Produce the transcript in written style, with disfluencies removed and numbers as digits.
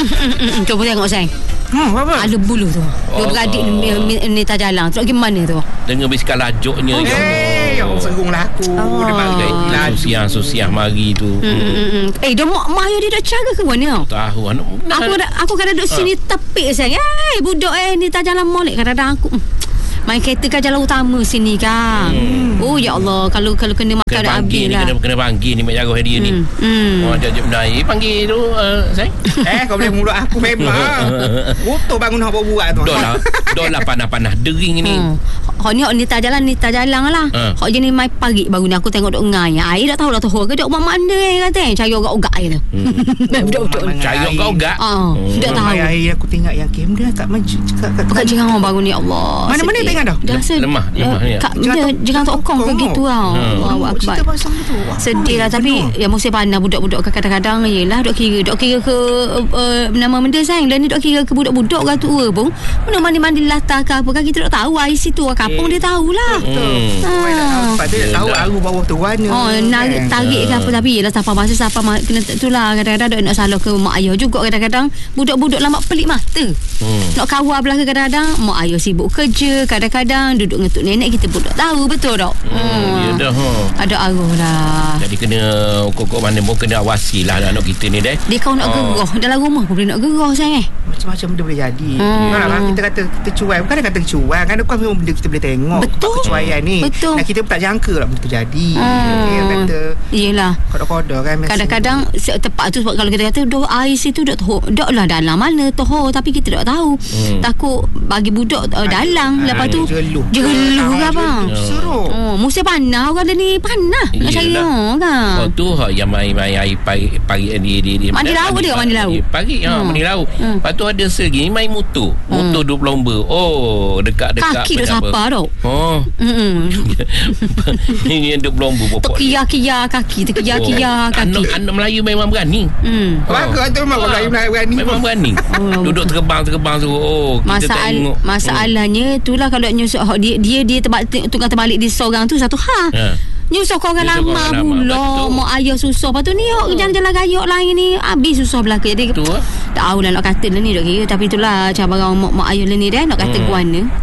Cuba tengok sayang. Apa? Ada bulu tu. Dua beradik ni tak jalan. Tu pergi mana tu? Dengan bisikal lajuknya. Yang serung lah aku. Dia Sosial mari tu. Dia mak ayah dia dah cara ke mana? Tahu Aku kadang duduk sini tepik sayang. Budak ni tak jalan molek. Kadang-kadang aku main kereta kan jalan utama sini kan. Oh ya Allah, kalau kena makan dah habis lah. Kena panggil ni mak jaga dia ni. Jajak menaik panggil tu sayang. Kau boleh mulut aku memang. Motor bangun nak buat tu. Dah lah panas-panas dering ni. Hak ni tak jalan lah. Hak je ni mai pagi baru ni aku tengok dok ngai. Ai tak tahu dah tahu ke dok mak mana kata cari ogak-ogak je tu. Betul-betul. Cari ogak-ogak. Tak tahu. Ai aku tengok yang kamera kat maju Bukan jangan orang baru ni Allah. Mana tengok dah? Lemah ni. Jangan tokong ke gitu tau. Wah akbar. Sedih lah tapi ya musim panas budak-budak kadang-kadang yelah dok kira ke nama benda sayang. Dan ni dok kira ke budak-budak ke tua pun. Mana mandi-mandi latar ke apa kan kita tak tahu ai situ kapung dia tahulah. Dia tahu aru bawah tu warna. Narik tarik ke apa tapi yelah siapa masa siapa kena itulah kadang-kadang dok nak salah ke mak ayah juga kadang-kadang budak-budak lama pelik mata. Nak kawal belaka kadang-kadang mak ayah sibuk kerja kadang-kadang duduk ngetuk nenek kita pun tak tahu betul tak? Ya dah. Ada arwah lah. Jadi kena kok mana pun kena awasi lah anak kita ni deh. Dia kau nak gerah dalam rumah pun boleh nak gerah sayang macam-macam benda boleh jadi. Kita kata kita cuai bukan kata cuai kan ada memang benda kita boleh tengok. Betul. Kecuaian ni. Betul. Dan kita pun tak jangka lah benda tu jadi. Dia kata iyalah. Kodok-kodok kan. Kadang-kadang tepat tu sebab kalau kita kata doh ais itu dok lah dalam mana toh tapi kita tak tahu. Takut bagi budak dalang lepas tu jeluh ke apa. Musim panas orang dah ni panas nak cari kan. Oh tu yang main air pagi di mandi laut dia mandi laut. Pagi mandi laut. Lepas tu ada selagi main motor. Motor duk lomba. Oh dekat-dekat kaki duk sapa dok. Ini yang duk lomba pokok. Terkia-kia kaki kaki. Anak Melayu memang berani. Bagus tu memang Melayu berani. Memang berani. Duduk terbang tu. Kita tengok. Masalahnya itulah kalau nyusuk dia tukar terbalik di seorang tu satu nyusah kau orang lama pula mak ayah susah lepas tu ni jalan-jalan gayok lain ni habis susah belaka jadi tak tahu lah nak kata lah ni dok kira tapi itulah cabaran mak ayah lah ni dah nak kata ke mana